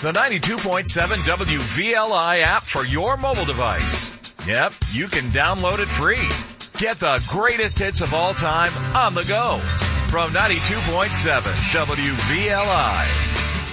the 92.7 WVLI app for your mobile device. Yep, you can download it free. Get the greatest hits of all time on the go. From 92.7 WVLI.